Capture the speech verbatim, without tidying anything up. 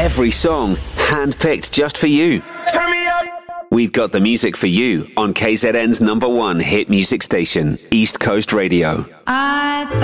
Every song handpicked just for you. Turn me up. We've got the music for you on K Z N's number one hit music station, East Coast Radio. I